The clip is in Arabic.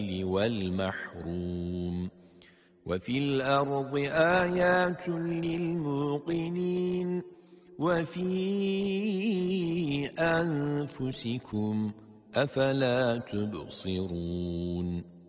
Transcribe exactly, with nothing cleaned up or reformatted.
والمحروم وفي الأرض آيات للموقنين وفي أنفسكم أفلا تبصرون